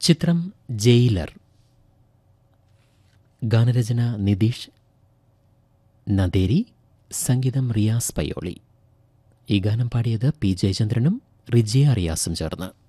ചിത്രം ജയിലർ. ഗാനരചന നിതീഷ് നദേരി, സംഗീതം റിയാസ് പയ്യോളി. ഈ ഗാനം പാടിയത് പി ജയചന്ദ്രനും റിജിയ റിയാസും ചേർന്ന്.